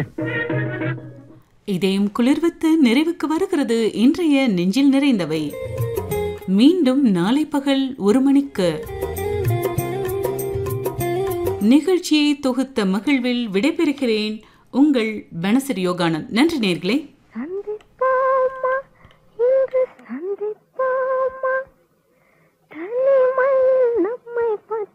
இதயம் குளிர்வித்து நிறைவுக்கு வருகிறது இன்றைய நெஞ்சில் நிறைந்தவை. மீண்டும் நாளை பகல் 1 மணிக்கு நிகழ்ச்சியை தொகுத்த மகிழ்வில் விடைபெறுகிறேன். உங்கள் பனசரி யோகானந்த். நன்றி நேயர்களே.